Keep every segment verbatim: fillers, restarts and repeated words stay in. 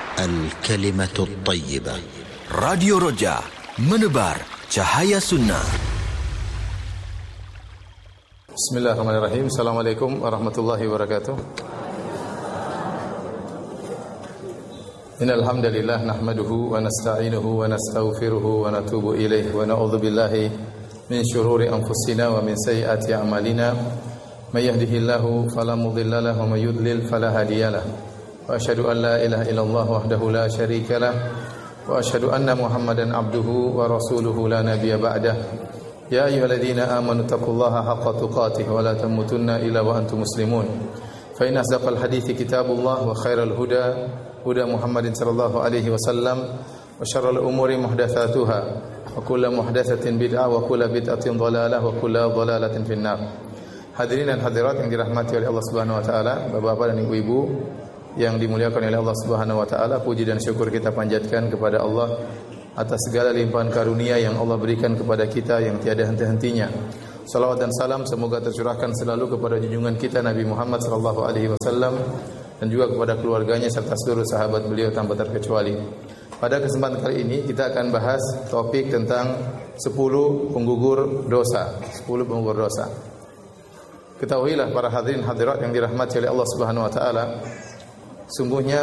الكلمة الطيبة. Radio Roja, menebar cahaya sunnah. Bismillahirrahmanirrahim. Assalamualaikum warahmatullahi wabarakatuh. Innal hamdalillah nahmaduhu wa nasta'inuhu wa nastaghfiruhu wa natubu ilaihi wa na'udzu billahi min shururi anfusina wa min sayyiati a'malina. May yahdihillahu fala mudilla lahu wa may yudlil fala hadiyalah. Wa asyhadu an la ilaha illallah wahdahu la syarika lah wa asyhadu anna Muhammadan abduhu wa rasuluhu la nabiyya ba'dah. Ya ayyuhalladzina amanu taqullaha haqqa tuqatih wa la tamutunna illa wa antum muslimun. Fa inna asdaqal hadithi kitabullah wa khairal huda huda Muhammadin sallallahu alaihi wasallam wa syarrul umuri muhdatsatuha wa kullu muhdatsatin bid'ah wa kullu bid'atin dhalalah wa kullu dhalalatin finnar. Hadirin dan hadirat yang dirahmati oleh Allah Subhanahu wa taala, Bapak-bapak dan Ibu-ibu yang dimuliakan oleh Allah Subhanahu wa taala, puji dan syukur kita panjatkan kepada Allah atas segala limpahan karunia yang Allah berikan kepada kita yang tiada henti-hentinya. Salawat dan salam semoga tercurahkan selalu kepada junjungan kita Nabi Muhammad sallallahu alaihi wasallam dan juga kepada keluarganya serta seluruh sahabat beliau tanpa terkecuali. Pada kesempatan kali ini kita akan bahas topik tentang sepuluh penggugur dosa, sepuluh penggugur dosa. Ketahuilah para hadirin hadirat yang dirahmati oleh Allah Subhanahu wa taala, sungguhnya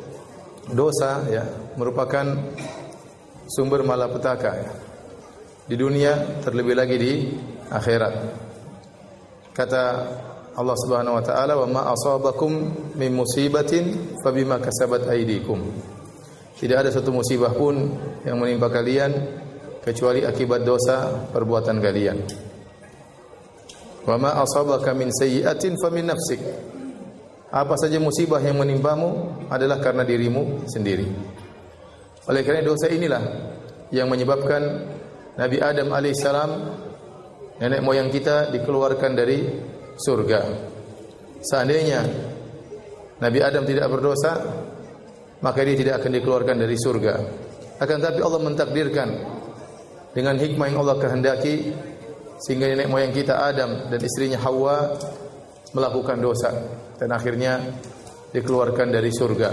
dosa ya merupakan sumber malapetaka ya. Di dunia terlebih lagi di akhirat. Kata Allah Subhanahu wa taala, "Wa ma asabakum min musibatin fabima kasabat aydikum." Tidak ada satu musibah pun yang menimpa kalian kecuali akibat dosa perbuatan kalian. "Wa ma asabaka min sayyi'atin famin nafsik." Apa saja musibah yang menimpamu adalah karena dirimu sendiri. Oleh karena dosa inilah yang menyebabkan Nabi Adam alaihissalam, nenek moyang kita, dikeluarkan dari surga. Seandainya Nabi Adam tidak berdosa, maka dia tidak akan dikeluarkan dari surga. Akan tetapi Allah mentakdirkan dengan hikmah yang Allah kehendaki sehingga nenek moyang kita Adam dan istrinya Hawa melakukan dosa dan akhirnya dikeluarkan dari surga.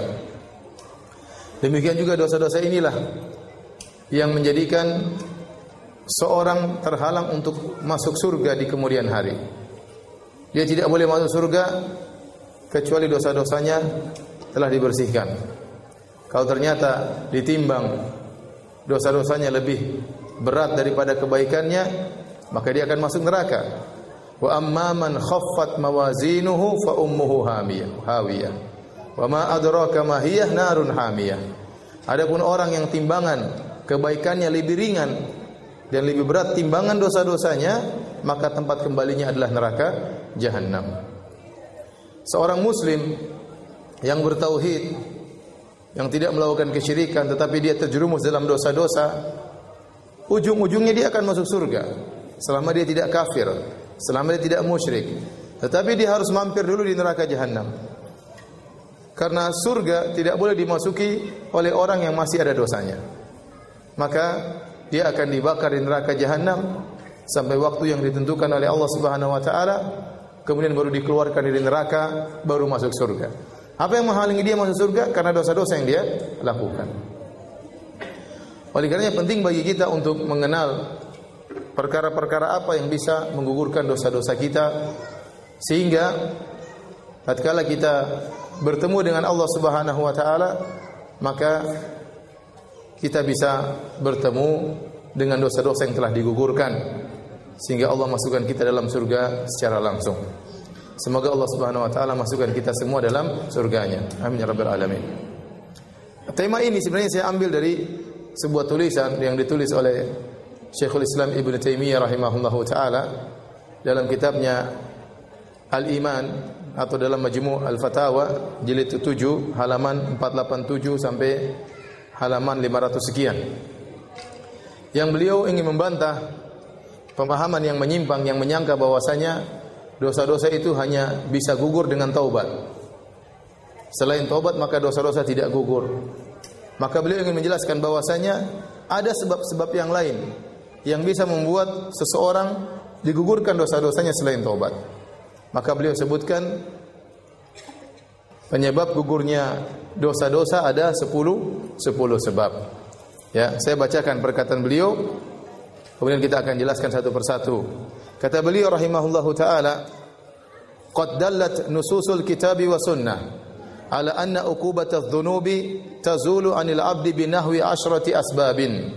Demikian juga dosa-dosa inilah yang menjadikan seorang terhalang untuk masuk surga di kemudian hari. Dia tidak boleh masuk surga kecuali dosa-dosanya telah dibersihkan. Kalau ternyata ditimbang dosa-dosanya lebih berat daripada kebaikannya, maka dia akan masuk neraka. Wa amma man khaffat mawazinuhu fa ummuhu hawiyah. Wa ma adraka ma hiya narun hamiyah. Adapun orang yang timbangan kebaikannya lebih ringan dan lebih berat timbangan dosa-dosanya, maka tempat kembalinya adalah neraka jahanam. Seorang muslim yang bertauhid, yang tidak melakukan kesyirikan tetapi dia terjerumus dalam dosa-dosa, ujung-ujungnya dia akan masuk surga selama dia tidak kafir, selama dia tidak musyrik. Tetapi dia harus mampir dulu di neraka jahanam. Karena surga tidak boleh dimasuki oleh orang yang masih ada dosanya. Maka dia akan dibakar di neraka jahanam sampai waktu yang ditentukan oleh Allah Subhanahu wa taala, kemudian baru dikeluarkan dari neraka, baru masuk surga. Apa yang menghalangi dia masuk surga? Karena dosa-dosa yang dia lakukan. Oleh karenanya penting bagi kita untuk mengenal perkara-perkara apa yang bisa menggugurkan dosa-dosa kita, sehingga tatkala kita bertemu dengan Allah Subhanahu wa taala, maka kita bisa bertemu dengan dosa-dosa yang telah digugurkan, sehingga Allah masukkan kita dalam surga secara langsung. Semoga Allah Subhanahu wa taala masukkan kita semua dalam surganya. Amin ya rabbal alamin. Tema ini sebenarnya saya ambil dari sebuah tulisan yang ditulis oleh Syekhul Islam Ibnu Taimiyah rahimahullahu taala dalam kitabnya Al-Iman atau dalam Majmu' Al-Fatawa jilid tujuh halaman empat ratus delapan puluh tujuh sampai halaman lima ratus sekian. Yang beliau ingin membantah pemahaman yang menyimpang yang menyangka bahwasanya dosa-dosa itu hanya bisa gugur dengan taubat. Selain taubat maka dosa-dosa tidak gugur. Maka beliau ingin menjelaskan bahwasanya ada sebab-sebab yang lain yang bisa membuat seseorang digugurkan dosa-dosanya selain taubat. Maka beliau sebutkan Penyebab gugurnya dosa-dosa ada sepuluh sebab. Ya, saya bacakan perkataan beliau, kemudian kita akan jelaskan satu persatu. Kata beliau rahimahullahu taala, "Qad dallat nususul kitabi wa sunnah ala anna uqubatadz dzunubi tazulu 'anil 'abdi binahwi asyrati asbabin."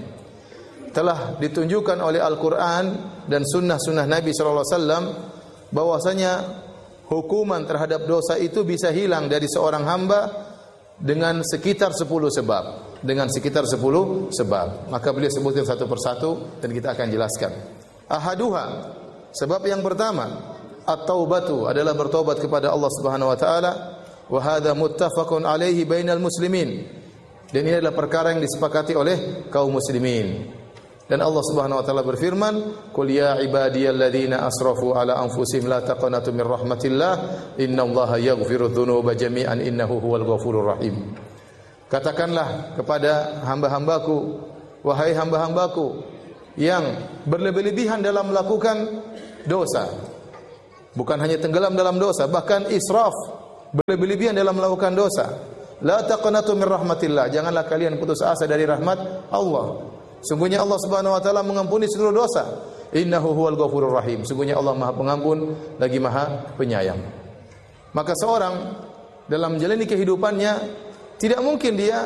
Telah ditunjukkan oleh Al-Qur'an dan sunnah-sunnah Nabi sallallahu alaihi wasallam bahwasanya hukuman terhadap dosa itu bisa hilang dari seorang hamba dengan sekitar sepuluh sebab. Dengan sekitar sepuluh sebab. Maka beliau sebutkan satu persatu dan kita akan jelaskan. Ahaduha, sebab yang pertama, at-taubatu adalah bertobat kepada Allah Subhanahu wa taala, wa hadza muttafaqun alaihi bainal muslimin. Dan ini adalah perkara yang disepakati oleh kaum muslimin. Dan Allah Subhanahu wa taala berfirman, "Qul ya ibadiyalladzina asrafu ala anfusihim la taqnatu min rahmatillah, innallaha yaghfirudz dzunuba jami'an innahu huwal ghafurur rahim." Katakanlah kepada hamba-hambaku, wahai hamba-hambaku yang berlebih-lebihan dalam melakukan dosa. Bukan hanya tenggelam dalam dosa, bahkan israf, berlebih-lebihan dalam melakukan dosa. La taqnatu min rahmatillah, janganlah kalian putus asa dari rahmat Allah. Sungguhnya Allah Subhanahu wa taala mengampuni seluruh dosa. Innahu huwal ghafurur rahim. Sungguhnya Allah Maha Pengampun lagi Maha Penyayang. Maka seorang dalam menjalani kehidupannya tidak mungkin dia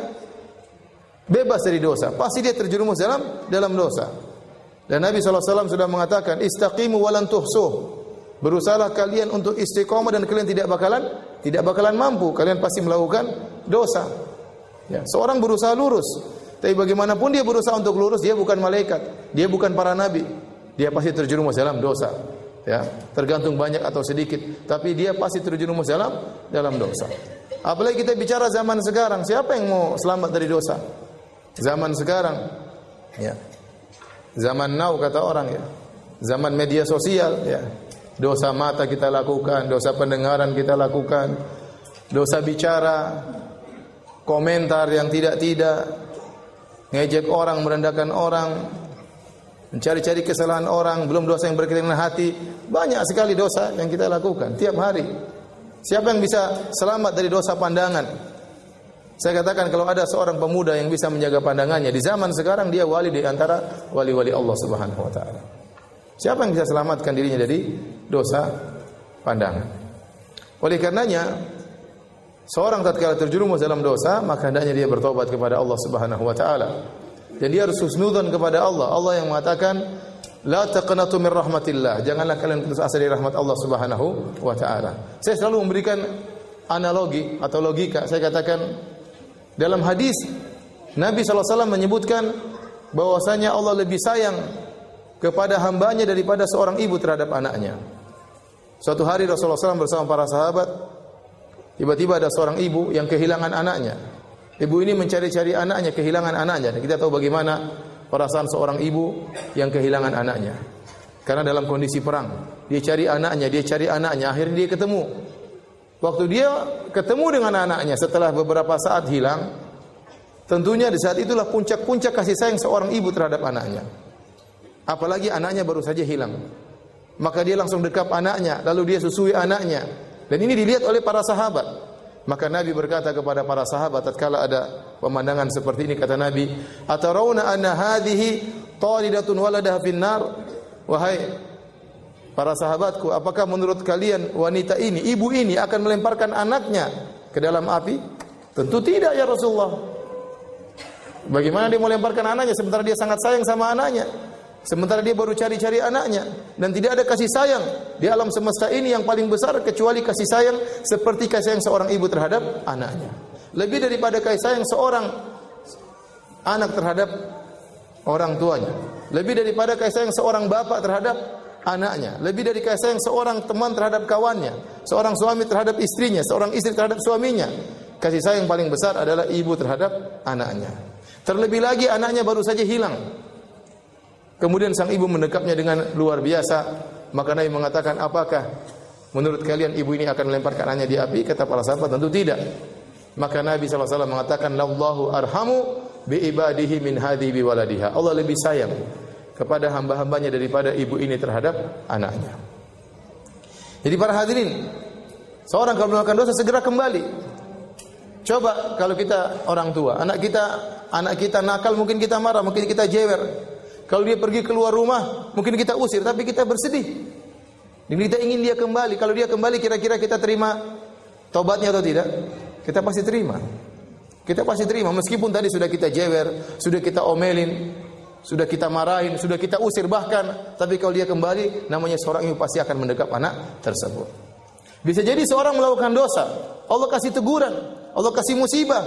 bebas dari dosa. Pasti dia terjerumus dalam dalam dosa. Dan Nabi sallallahu alaihi wasallam sudah mengatakan, "Istaqimu wa lan tuhsuh." Berusahalah kalian untuk istiqomah dan kalian tidak bakalan tidak bakalan mampu. Kalian pasti melakukan dosa. Ya, seorang berusaha lurus, tapi bagaimanapun dia berusaha untuk lurus, dia bukan malaikat, dia bukan para nabi. Dia pasti terjerumus dalam dosa. Ya, tergantung banyak atau sedikit, tapi dia pasti terjerumus dalam dalam dosa. Apalagi kita bicara zaman sekarang, siapa yang mau selamat dari dosa? Zaman sekarang, ya. Zaman now kata orang ya. Zaman media sosial ya. Dosa mata kita lakukan, dosa pendengaran kita lakukan, dosa bicara, komentar yang tidak-tidak, ngejek orang, merendahkan orang, mencari-cari kesalahan orang, belum dosa yang berkaitan dengan hati. Banyak sekali dosa yang kita lakukan tiap hari. Siapa yang bisa selamat dari dosa pandangan? Saya katakan kalau ada seorang pemuda yang bisa menjaga pandangannya di zaman sekarang, dia wali di antara wali-wali Allah Subhanahu wa taala. Siapa yang bisa selamatkan dirinya dari dosa pandangan? Oleh karenanya, seorang tatkala terjerumus dalam dosa, maka hendaknya dia bertobat kepada Allah Subhanahu wa taala. Dan dia harus husnudzon kepada Allah. Allah yang mengatakan, "La taqnatu min rahmatillah." Janganlah kalian putus asa dari rahmat Allah Subhanahu wa taala. Saya selalu memberikan analogi atau logika. Saya katakan dalam hadis Nabi sallallahu alaihi wasallam menyebutkan bahwasanya Allah lebih sayang kepada hambanya daripada seorang ibu terhadap anaknya. Suatu hari Rasulullah sallallahu alaihi wasallam bersama para sahabat, tiba-tiba ada seorang ibu yang kehilangan anaknya. Ibu ini mencari-cari anaknya, kehilangan anaknya. Dan kita tahu bagaimana perasaan seorang ibu yang kehilangan anaknya. Karena dalam kondisi perang, dia cari anaknya, dia cari anaknya, akhirnya dia ketemu. Waktu dia ketemu dengan anaknya setelah beberapa saat hilang, tentunya di saat itulah puncak-puncak kasih sayang seorang ibu terhadap anaknya. Apalagi anaknya baru saja hilang. Maka dia langsung dekap anaknya, lalu dia susui anaknya. Dan ini dilihat oleh para sahabat. Maka Nabi berkata kepada para sahabat tatkala ada pemandangan seperti ini, kata Nabi, "Atarawna anna hadhihi talidatun waladaha finnar?" Wahai para sahabatku, apakah menurut kalian wanita ini, ibu ini akan melemparkan anaknya ke dalam api? Tentu tidak ya Rasulullah. Bagaimana dia melemparkan anaknya sementara dia sangat sayang sama anaknya? Sementara dia baru cari-cari anaknya dan tidak ada kasih sayang di alam semesta ini yang paling besar kecuali kasih sayang seperti kasih sayang seorang ibu terhadap anaknya. Lebih daripada kasih sayang seorang anak terhadap orang tuanya. Lebih daripada kasih sayang seorang bapak terhadap anaknya. Lebih dari kasih sayang seorang teman terhadap kawannya, seorang suami terhadap istrinya, seorang istri terhadap suaminya. Kasih sayang paling besar adalah ibu terhadap anaknya. Terlebih lagi anaknya baru saja hilang. Kemudian sang ibu mendekapnya dengan luar biasa. Maka Nabi mengatakan, apakah menurut kalian ibu ini akan melemparkan anaknya di api? Kata para sahabat, tentu tidak. Maka Nabi shallallahu alaihi wasallam mengatakan, "Lallahu arhamu bi ibadihi min hadhi bi waladiha." Allah lebih sayang kepada hamba-hambanya daripada ibu ini terhadap anaknya. Jadi para hadirin, seorang kalau melakukan dosa segera kembali. Coba kalau kita orang tua, anak kita anak kita nakal, mungkin kita marah, mungkin kita jewer. Kalau dia pergi keluar rumah, mungkin kita usir, tapi kita bersedih. Dan kita ingin dia kembali. Kalau dia kembali, kira-kira kita terima taubatnya atau tidak? Kita pasti terima. Kita pasti terima, meskipun tadi sudah kita jewer, sudah kita omelin, sudah kita marahin, sudah kita usir bahkan. Tapi kalau dia kembali, namanya seorang ibu pasti akan mendekap anak tersebut. Bisa jadi seorang melakukan dosa, Allah kasih teguran, Allah kasih musibah.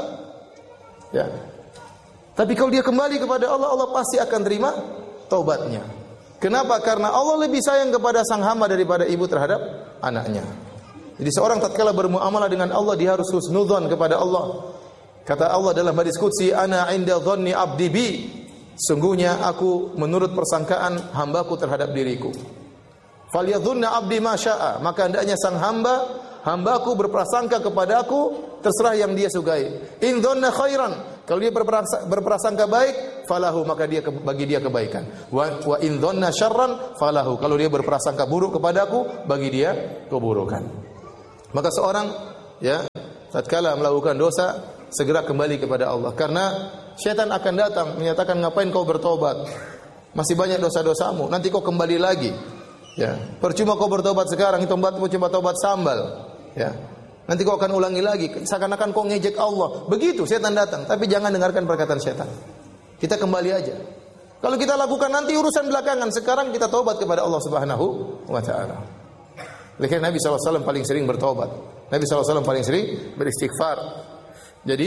Ya. Tapi kalau dia kembali kepada Allah, Allah pasti akan terima taubatnya. Kenapa? Karena Allah lebih sayang kepada sang hamba daripada ibu terhadap anaknya. Jadi seorang tatkala bermuamalah dengan Allah, dia harus husnudzon kepada Allah. Kata Allah dalam hadis qudsi, ana 'inda dhanni 'abdi bi. Sungguhnya aku menurut persangkaan hambaku terhadap diriku. Falyadhunna 'abdi ma syaa. Maka hendaknya sang hamba, hambaku berprasangka kepadaku terserah yang dia sukai. In dhanna khairan, kalau dia berprasangka baik, falahu, maka dia bagi dia kebaikan. Wa, wa in dhanna syarran falahu, kalau dia berprasangka buruk kepadaku, bagi dia keburukan. Maka seorang ya tatkala melakukan dosa, segera kembali kepada Allah, karena syaitan akan datang menyatakan, ngapain kau bertobat? Masih banyak dosa-dosamu, nanti kau kembali lagi. Ya, percuma kau bertobat sekarang, itu tobatmu cuma tobat sambal. Ya. Nanti kau akan ulangi lagi, seakan-akan kau ngejek Allah. Begitu setan datang, tapi jangan dengarkan perkataan setan. Kita kembali aja. Kalau kita lakukan nanti urusan belakangan, sekarang kita taubat kepada Allah Subhanahu wa taala. Oleh karena Nabi sallallahu alaihi wasallam paling sering bertobat. Nabi sallallahu alaihi wasallam paling sering beristighfar. Jadi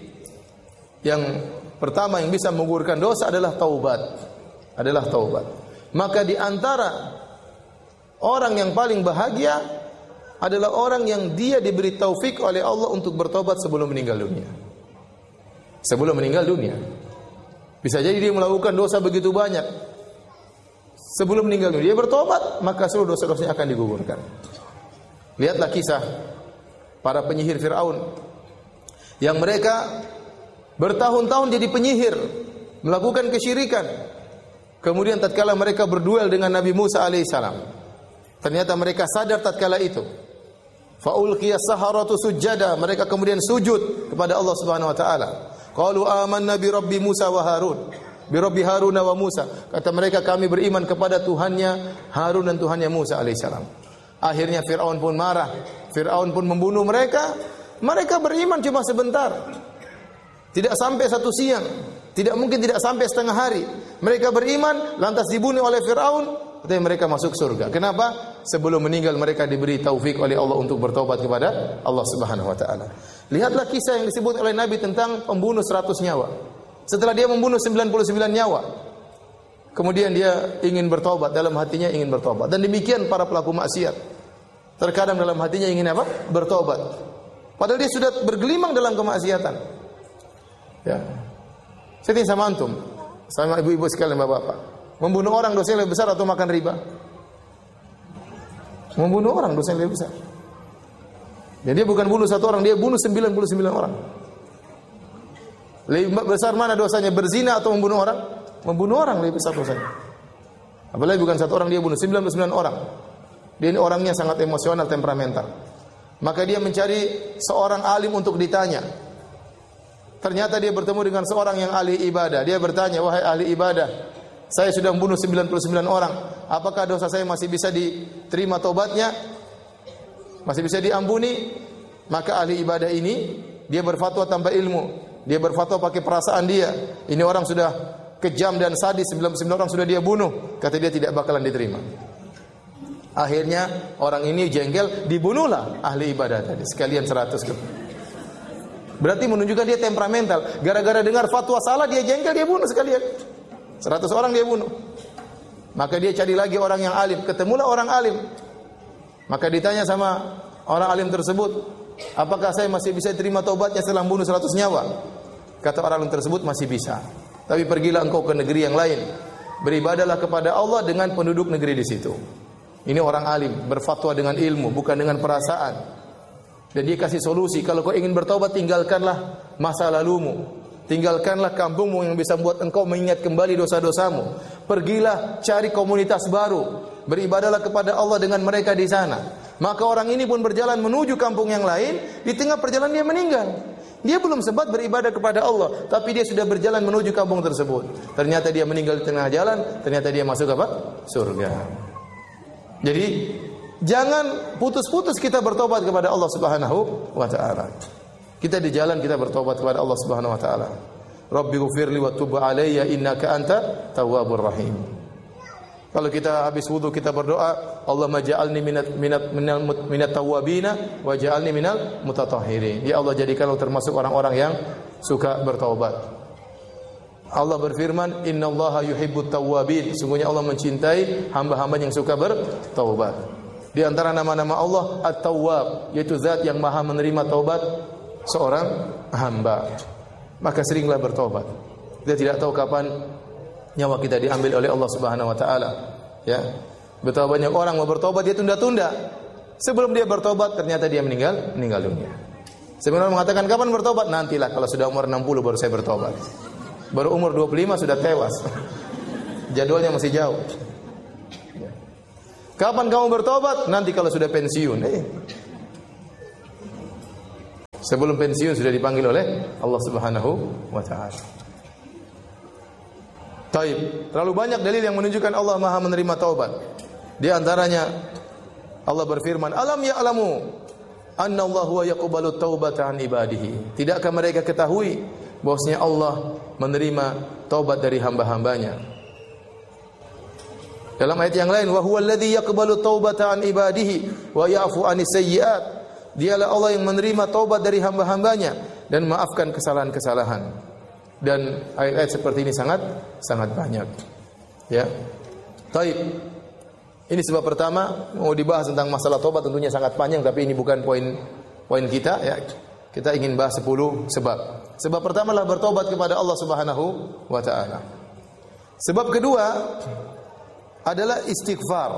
yang pertama yang bisa menggugurkan dosa adalah taubat. Adalah taubat. Maka di antara orang yang paling bahagia adalah orang yang dia diberi taufik oleh Allah untuk bertobat sebelum meninggal dunia. Sebelum meninggal dunia. Bisa jadi dia melakukan dosa begitu banyak. Sebelum meninggal dunia dia bertobat, maka seluruh dosa-dosanya akan digugurkan. Lihatlah kisah para penyihir Firaun yang mereka bertahun-tahun jadi penyihir, melakukan kesyirikan. Kemudian tatkala mereka berduel dengan Nabi Musa alaihissalam, ternyata mereka sadar tatkala itu. Faulqiyas saharatu sujada, mereka kemudian sujud kepada Allah Subhanahu wa taala. Qalu amanna bi rabbi Musa wa Harun, bi rabbi Harun wa Musa. Kata mereka, kami beriman kepada Tuhannya Harun dan Tuhannya Musa alaihissalam. Akhirnya Firaun pun marah. Firaun pun membunuh mereka. Mereka beriman cuma sebentar. Tidak sampai satu siang. Tidak mungkin tidak sampai setengah hari. Mereka beriman, lantas dibunuh oleh Firaun. Tapi mereka masuk surga. Kenapa? Sebelum meninggal mereka diberi taufik oleh Allah untuk bertobat kepada Allah Subhanahu wa taala. Lihatlah kisah yang disebut oleh Nabi tentang pembunuh seratus nyawa. Setelah dia membunuh sembilan puluh sembilan nyawa, kemudian dia ingin bertobat, dalam hatinya ingin bertobat. Dan demikian para pelaku maksiat. Terkadang dalam hatinya ingin apa? Bertobat. Padahal dia sudah bergelimang dalam kemaksiatan. Ya. Saya tanya sama antum, sama ibu-ibu sekalian, bapak-bapak. Membunuh orang dosanya lebih besar atau makan riba? Membunuh orang dosanya lebih besar. Jadi dia bukan bunuh satu orang, dia bunuh sembilan puluh sembilan orang. Lebih besar mana dosanya, berzina atau membunuh orang? Membunuh orang lebih besar dosanya. Apalagi bukan satu orang, dia bunuh sembilan puluh sembilan orang. Dia ini orangnya sangat emosional, temperamental. Maka dia mencari seorang alim untuk ditanya. Ternyata dia bertemu dengan seorang yang ahli ibadah. Dia bertanya, wahai ahli ibadah, saya sudah membunuh sembilan puluh sembilan orang. Apakah dosa saya masih bisa diterima tobatnya? Masih bisa diampuni? Maka ahli ibadah ini, dia berfatwa tanpa ilmu. Dia berfatwa pakai perasaan dia. Ini orang sudah kejam dan sadis, sembilan puluh sembilan orang sudah dia bunuh. Kata dia tidak bakalan diterima. Akhirnya orang ini jengkel, dibunuhlah ahli ibadah tadi. Sekalian seratus. Berarti menunjukkan dia temperamental. Gara-gara dengar fatwa salah, dia jengkel, dia bunuh sekalian. Seratus orang dia bunuh. Maka dia cari lagi orang yang alim. Ketemulah orang alim. Maka ditanya sama orang alim tersebut, apakah saya masih bisa terima taubatnya setelah membunuh seratus nyawa? Kata orang alim tersebut, masih bisa. Tapi pergilah engkau ke negeri yang lain. Beribadahlah kepada Allah dengan penduduk negeri di situ. Ini orang alim, berfatwa dengan ilmu, bukan dengan perasaan. Dan dia kasih solusi, kalau kau ingin bertaubat, tinggalkanlah masa lalumu. Tinggalkanlah kampungmu yang bisa membuat engkau mengingat kembali dosa-dosamu. Pergilah cari komunitas baru. Beribadahlah kepada Allah dengan mereka di sana. Maka orang ini pun berjalan menuju kampung yang lain. Di tengah perjalanan dia meninggal. Dia belum sempat beribadah kepada Allah, tapi dia sudah berjalan menuju kampung tersebut. Ternyata dia meninggal di tengah jalan, ternyata dia masuk apa? Surga. Jadi jangan putus-putus kita bertobat kepada Allah Subhanahu wa taala. Kita di jalan kita bertobat kepada Allah Subhanahu wa taala. Rabbighfirli wa tub alayya innaka anta tawwabur rahim. Kalau kita habis wudu kita berdoa, Allahumma ja'alni minat minat minal minat tawwabina wa ja'alni minal mutatahhirin. Ya Allah, jadikanlah termasuk orang-orang yang suka bertaubat. Allah berfirman, innallaha yuhibbut tawwabin. Sungguhnya Allah mencintai hamba-hamba yang suka bertaubat. Di antara nama-nama Allah At-Tawwab, yaitu zat yang Maha menerima taubat seorang hamba. Maka seringlah bertaubat. Kita tidak tahu kapan nyawa kita diambil oleh Allah Subhanahu wa taala. Ya. Betapa banyak orang mau bertobat dia tunda-tunda. Sebelum dia bertobat ternyata dia meninggal, meninggal dunia. Sebenarnya mengatakan kapan bertobat? Nantilah kalau sudah umur enam puluh baru saya bertobat. Baru umur dua puluh lima sudah tewas. Jadwalnya masih jauh. Ya. Kapan kamu bertobat? Nanti kalau sudah pensiun. Eh. Sebelum pensiun sudah dipanggil oleh Allah Subhanahu wa taala. Taib. Terlalu banyak dalil yang menunjukkan Allah Maha menerima taubat. Di antaranya Allah berfirman, "Alam ya'lamu anna Allah huwa yaqbalu taubata an ibadihi." Tidakkah mereka ketahui bahwasanya Allah menerima taubat dari hamba-hambanya? Dalam ayat yang lain, "Wa huwa alladhi yaqbalu taubata an ibadihi wa ya'fu anis sayyi'at." Dialah Allah yang menerima taubat dari hamba-hambanya dan maafkan kesalahan-kesalahan. Dan ayat-ayat seperti ini sangat sangat banyak. Ya. Taib. Ini sebab pertama, mau dibahas tentang masalah tobat tentunya sangat panjang, tapi ini bukan poin poin kita ya. Kita ingin bahas sepuluh sebab. Sebab pertama adalah bertobat kepada Allah Subhanahu wa taala. Sebab kedua adalah istighfar.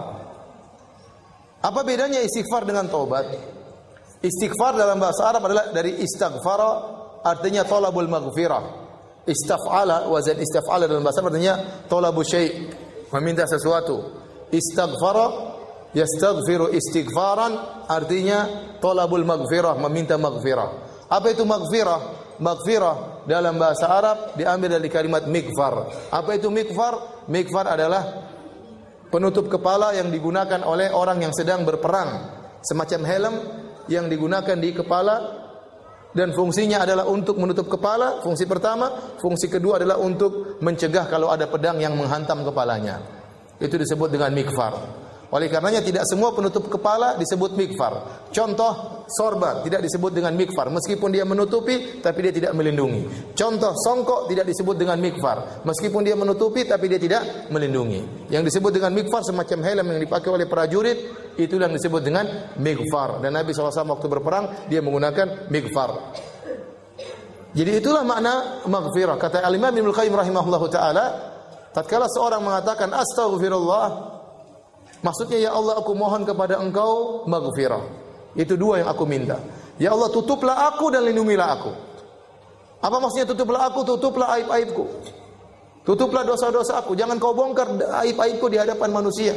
Apa bedanya istighfar dengan tobat? Istighfar dalam bahasa Arab adalah dari istaghfara, artinya talabul maghfirah. Istaf'ala, wazan istaf'ala dalam bahasa artinya talabu syai', meminta sesuatu. Istaghfara yastaghfiru istighfaran, artinya talabul maghfirah, meminta maghfirah. Apa itu maghfirah? Maghfirah dalam bahasa Arab diambil dari kalimat mikfar. Apa itu mikfar? Mikfar adalah penutup kepala yang digunakan oleh orang yang sedang berperang, semacam helm yang digunakan di kepala. Dan fungsinya adalah untuk menutup kepala, fungsi pertama. Fungsi kedua adalah untuk mencegah kalau ada pedang yang menghantam kepalanya. Itu disebut dengan mikfar. Oleh karenanya tidak semua penutup kepala disebut mikfar. Contoh, sorban tidak disebut dengan mikfar, meskipun dia menutupi tapi dia tidak melindungi. Contoh, songkok tidak disebut dengan mikfar, meskipun dia menutupi tapi dia tidak melindungi. Yang disebut dengan mikfar semacam helm yang dipakai oleh prajurit, itulah yang disebut dengan mikfar. Dan Nabi shallallahu alaihi wasallam waktu berperang dia menggunakan mikfar. Jadi itulah makna maghfirah. Kata Al-Imam Ibnu Qayyim rahimahullahu taala, tatkala seorang mengatakan astaghfirullah, maksudnya ya Allah aku mohon kepada Engkau maghfirah. Itu dua yang aku minta. Ya Allah tutuplah aku dan lindungilah aku. Apa maksudnya tutuplah aku? Tutuplah aib-aibku. Tutuplah dosa-dosa aku. Jangan kau bongkar aib-aibku di hadapan manusia.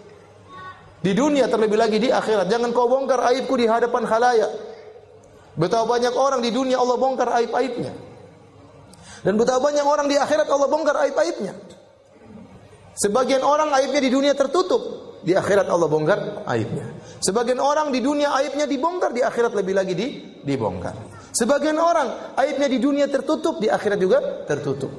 Di dunia terlebih lagi di akhirat. Jangan kau bongkar aibku di hadapan khalayak. Betapa banyak orang di dunia Allah bongkar aib-aibnya. Dan betapa banyak orang di akhirat Allah bongkar aib-aibnya. Sebagian orang aibnya di dunia tertutup, di akhirat Allah bongkar aibnya. Sebagian orang di dunia aibnya dibongkar, di akhirat lebih lagi di, dibongkar. Sebagian orang aibnya di dunia tertutup, di akhirat juga tertutup.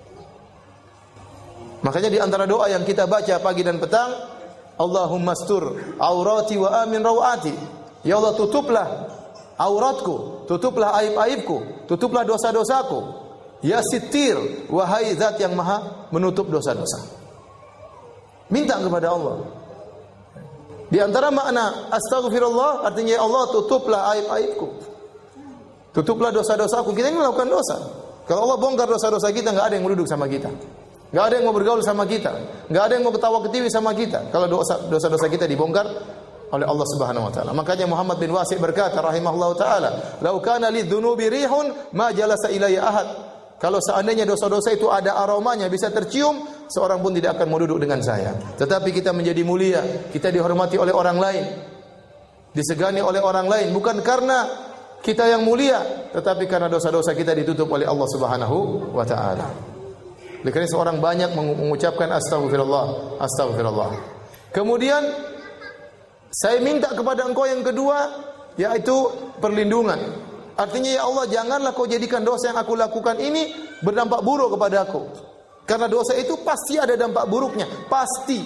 Makanya di antara doa yang kita baca pagi dan petang, Allahumma astur aurati wa amin rawati. Ya Allah tutuplah auratku, tutuplah aib-aibku, tutuplah dosa-dosaku. Ya Sittir, wahai zat yang maha menutup dosa-dosa. Minta kepada Allah. Di antara makna astaghfirullah artinya ya Allah tutuplah aib-aibku. Tutuplah dosa-dosaku. Kita ini melakukan dosa. Kalau Allah bongkar dosa-dosa kita, enggak ada yang mau duduk sama kita. Enggak ada yang mau bergaul sama kita. Enggak ada yang mau ketawa-ketiwi sama kita. Kalau dosa dosa-dosa kita dibongkar oleh Allah Subhanahu wa taala. Makanya Muhammad bin Wasi' berkata rahimahullahu taala, "Lau kana lidzunubi rihun ma jalasa ilayya ahad." Kalau seandainya dosa-dosa itu ada aromanya, bisa tercium, seorang pun tidak akan mau duduk dengan saya. Tetapi kita menjadi mulia, kita dihormati oleh orang lain, disegani oleh orang lain, bukan karena kita yang mulia, tetapi karena dosa-dosa kita ditutup oleh Allah Subhanahu wa taala. Oleh karena seorang banyak mengucapkan astagfirullah, astagfirullah. Kemudian saya minta kepada Engkau yang kedua, yaitu perlindungan. Artinya, ya Allah, janganlah Kau jadikan dosa yang aku lakukan ini berdampak buruk kepada aku. Karena dosa itu pasti ada dampak buruknya, pasti.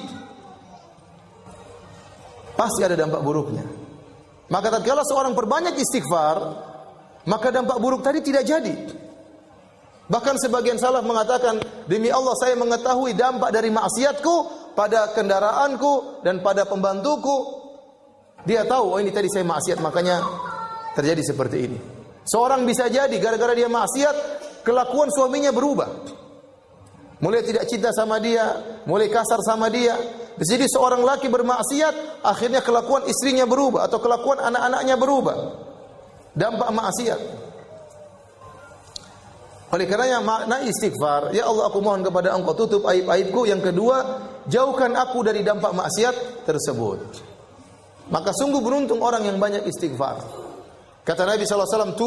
Pasti ada dampak buruknya. Maka tatkala seorang perbanyak istighfar, maka dampak buruk tadi tidak jadi. Bahkan sebagian salaf mengatakan, demi Allah saya mengetahui dampak dari maksiatku pada kendaraanku dan pada pembantuku. Dia tahu, oh ini tadi saya maksiat, makanya terjadi seperti ini. Seorang bisa jadi gara-gara dia maksiat, kelakuan suaminya berubah. Mulai tidak cinta sama dia, mulai kasar sama dia. Jadi seorang laki bermaksiat, akhirnya kelakuan istrinya berubah atau kelakuan anak-anaknya berubah. Dampak maksiat. Oleh karenanya makna istighfar, ya Allah aku mohon kepada Engkau tutup aib-aibku. Yang kedua, jauhkan aku dari dampak maksiat tersebut. Maka sungguh beruntung orang yang banyak istighfar. Kata Nabi sallallahu alaihi wasallam,